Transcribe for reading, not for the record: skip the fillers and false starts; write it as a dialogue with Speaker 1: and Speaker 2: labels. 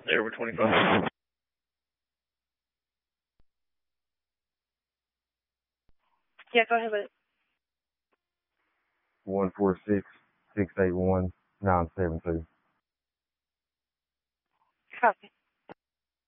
Speaker 1: Over 25.
Speaker 2: Yeah, go ahead with it.
Speaker 3: 146-681-972.
Speaker 2: Copy.